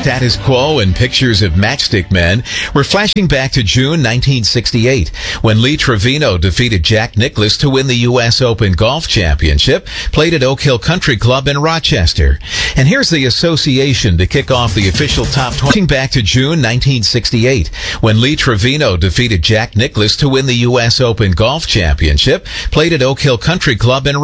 status quo and pictures of matchstick men, we're flashing back to June 1968 when Lee Trevino defeated Jack Nicklaus to win the U.S. Open Golf Championship, played at Oak Hill Country Club in Rochester. And here's the association to kick off the official top 20. Flashing back to June 1968 when Lee Trevino defeated Jack Nicklaus to win the U.S. Open Golf Championship, played at Oak Hill Country Club in